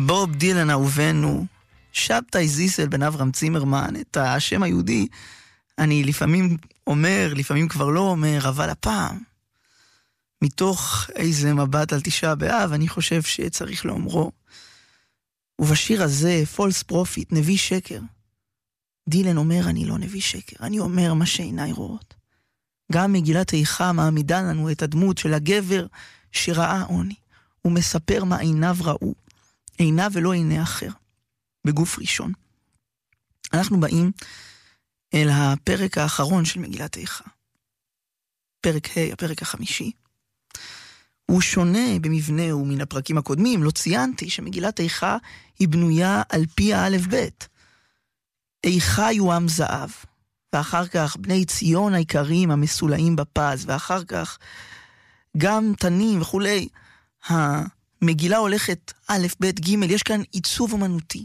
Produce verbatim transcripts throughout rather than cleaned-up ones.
בוב דילן אהובנו, שבתאי זיסל בן אברהם צימרמן, את השם היהודי אני לפעמים אומר, לפעמים כבר לא אומר, אבל הפעם, מתוך איזה מבט על תשעה באב, אני חושב שצריך לאומרו. ובשיר הזה, פולס פרופיט, נביא שקר, דילן אומר, אני לא נביא שקר, אני אומר מה שעיניי רואות. גם מגילת איכה מעמידה לנו את הדמות של הגבר שראה עוני. הוא מספר מה עיניו ראו, עיניו ולא עיני אחר, בגוף ראשון. אנחנו באים אל הפרק האחרון של מגילת איכה. פרק ה', הפרק החמישי. הוא שונה במבנה ומן הפרקים הקודמים. לא ציינתי שמגילת איכה היא בנויה על פי האלף בית. איכה יועם זהב, ואחר כך בני ציון העיקריים המסולאים בפז, ואחר כך גם תנים וכולי. המגילה הולכת א' ב' ג', יש כאן עיצוב אמנותי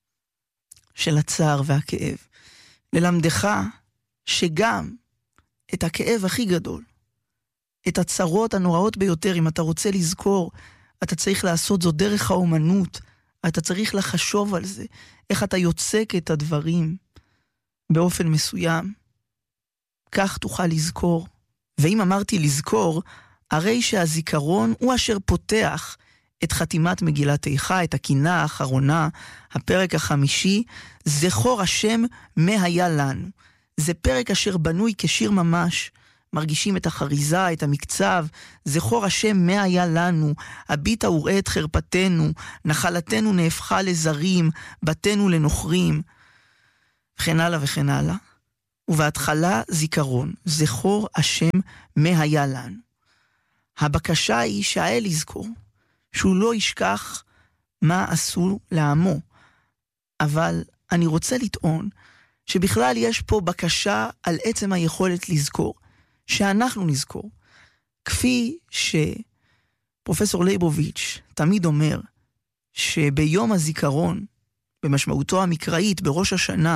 של הצער והכאב. ללמדך שגם את הכאב הכי גדול, את הצרות הנוראות ביותר, אם אתה רוצה לזכור, אתה צריך לעשות זאת דרך האומנות, אתה צריך לחשוב על זה, איך אתה יוצק את הדברים באופן מסוים, כך תוכל לזכור. ואם אמרתי לזכור, הרי שהזיכרון הוא אשר פותח את חתימת מגילת איכה, את הקינה האחרונה, הפרק החמישי, זכור השם מה היה לנו. זה פרק אשר בנוי כשיר ממש, מרגישים את החריזה, את המקצב, זכור השם מה היה לנו, הביטה וראה את חרפתנו, נחלתנו נהפכה לזרים, בתנו לנוכרים, וכן הלאה וכן הלאה. ובהתחלה זיכרון, זכור השם מה היה לנו. הבקשה היא שהאל יזכור, שהוא לא ישכח מה עשו לעמו. אבל אני רוצה לטעון שבכלל יש פה בקשה על עצם היכולת לזכור, שאנחנו נזכור. כפי שפרופסור ליבוביץ' תמיד אומר, שביום הזיכרון, במשמעותו המקראית, בראש השנה,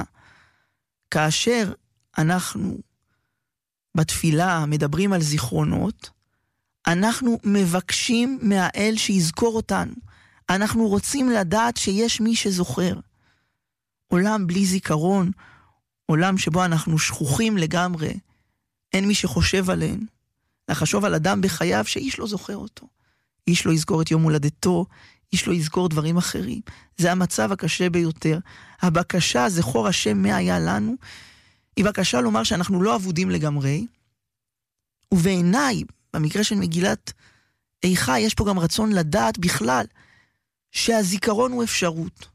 כאשר אנחנו בתפילה מדברים על זיכרונות, אנחנו מבקשים מהאל שיזכור אותנו. אנחנו רוצים לדעת שיש מי שזוכר. עולם בלי זיכרון, עולם שבו אנחנו שכוחים לגמרי, אין מי שחושב עלינו. לחשוב על אדם בחייו שאיש לא זוכר אותו. איש לא יזכור את יום הולדתו, איש לא יזכור דברים אחרים. זה המצב הקשה ביותר. הבקשה, זכור השם מה היה לנו, היא בקשה לומר שאנחנו לא עבודים לגמרי, ובעיניי, במקרה של מגילת איכה, יש פה גם רצון לדעת בכלל שהזיכרון הוא אפשרות.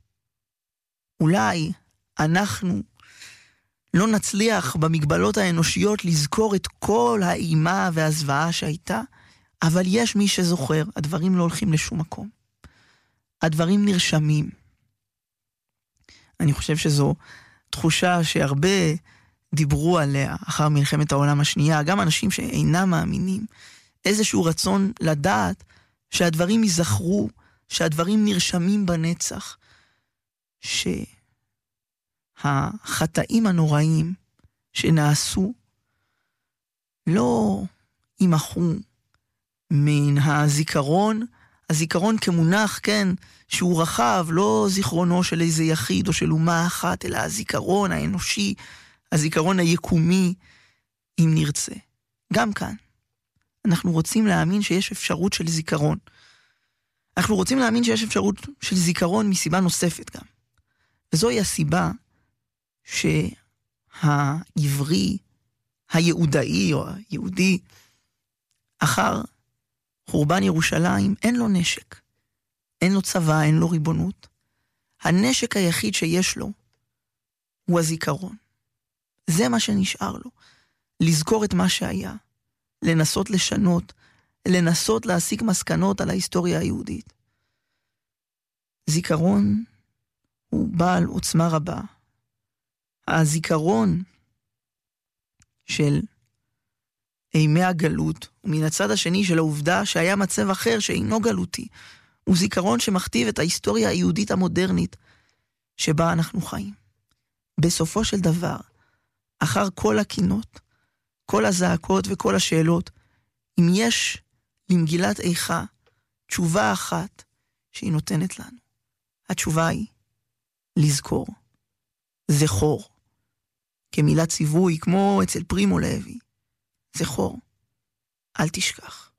אולי אנחנו לא נצליח במגבלות האנושיות לזכור את כל האימה והזוועה שהייתה, אבל יש מי שזוכר, הדברים לא הולכים לשום מקום. הדברים נרשמים. אני חושב שזו תחושה שהרבה דיברו עליה אחר מלחמת העולם השנייה, גם אנשים שאינם מאמינים, איזשהו רצון לדעת שהדברים ייזכרו, שהדברים נרשמים בנצח, שהחטאים הנוראים שנעשו לא יימחו מן הזיכרון, הזיכרון כמונח, כן, שהוא רחב, לא זיכרונו של איזה יחיד או של אומה אחת, אלא הזיכרון האנושי, הזיכרון היקומי, אם נרצה. גם כאן, אנחנו רוצים להאמין שיש אפשרות של זיכרון. אנחנו רוצים להאמין שיש אפשרות של זיכרון מסיבה נוספת גם. וזוהי הסיבה שהעברי, היהודאי או היהודי, אחר חורבן ירושלים, אין לו נשק. אין לו צבא, אין לו ריבונות. הנשק היחיד שיש לו הוא הזיכרון. זה מה שנשאר לו. לזכור את מה שהיה. לנסות לשנות. לנסות להסיק מסקנות על ההיסטוריה היהודית. זיכרון הוא בעל עוצמה רבה. הזיכרון של אימי הגלות, ומן הצד השני של העובדה שהיה מצב אחר שאינו גלותי, הוא זיכרון שמכתיב את ההיסטוריה היהודית המודרנית שבה אנחנו חיים. בסופו של דבר, אחר כל הקינות, כל הזעקות וכל השאלות, אם יש למגילת איכה תשובה אחת שהיא נותנת לנו, התשובה היא לזכור. זכור. כמילת ציווי, כמו אצל פרימו לוי. זכור. אל תשכח.